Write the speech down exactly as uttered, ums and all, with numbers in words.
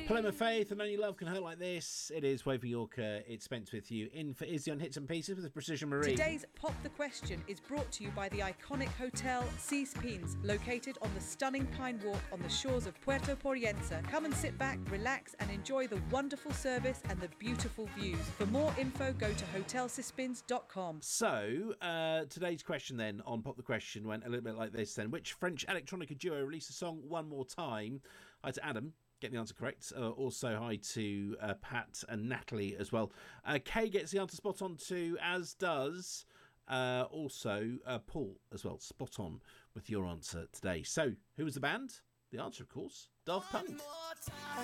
Paloma Faith and Only Love Can Hurt Like This. It is Wavy Yorker. It's Spence with you. In for Izzy on Hits and Pieces with Precision Marie. Today's Pop the Question is brought to you by the iconic Hotel Sis Pins, located on the stunning Pine Walk on the shores of Puerto Poriense. Come and sit back, relax and enjoy the wonderful service and the beautiful views. For more info, go to hotel sis pins dot com. So, uh, today's question then on Pop the Question went a little bit like this then. Which French electronica duo released a song One More Time? Hi to Adam. Get the answer correct. Uh, also, hi to uh, Pat and Natalie as well. Uh, Kay gets the answer spot on too, as does uh, also uh, Paul as well. Spot on with your answer today. So, who was the band? The answer, of course, Daft Punk.